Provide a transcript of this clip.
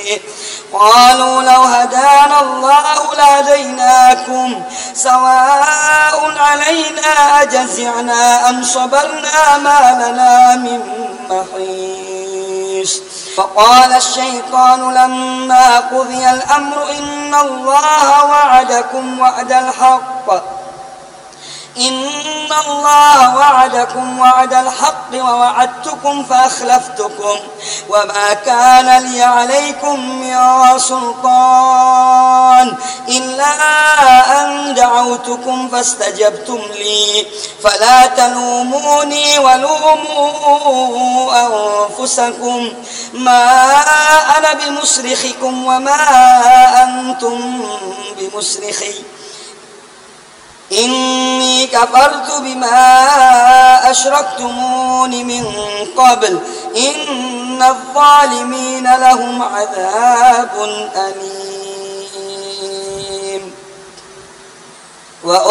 فيه قالوا لو هدانا الله لهديناكم سواء علينا أجزعنا أم صبرنا ما لنا من محيص. وقال الشيطان لما قضي الأمر إن الله وعدكم وعد الحق ووعدتكم فأخلفتكم وما كان لي عليكم من سلطان إلا أن دعوتكم فاستجبتم لي فلا تلوموني ولوموا أنفسكم ما أنا بمصرخكم وما أنتم بمصرخي إني كفرت بما أشركتمون من قبل إن الظالمين لهم عذاب أليم.